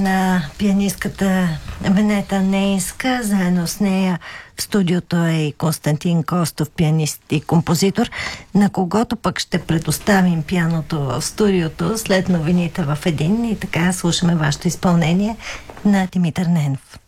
на пианистката Венета Нейнска. Заедно с нея в студиото е и Константин Костов, пианист и композитор, на когото пък ще предоставим пианото в студиото след новините в един. И така слушаме вашето изпълнение на Димитър Ненов.